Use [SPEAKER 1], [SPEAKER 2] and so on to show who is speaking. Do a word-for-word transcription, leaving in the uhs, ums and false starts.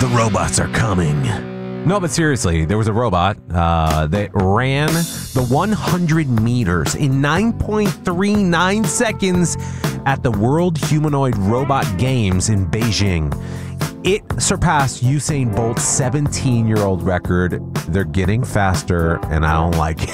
[SPEAKER 1] The robots are coming. No, but seriously, there was a robot uh, that ran the one hundred meters in nine point three nine seconds at the World Humanoid Robot Games in Beijing. It surpassed Usain Bolt's seventeen-year-old record. They're getting faster, and I don't like it.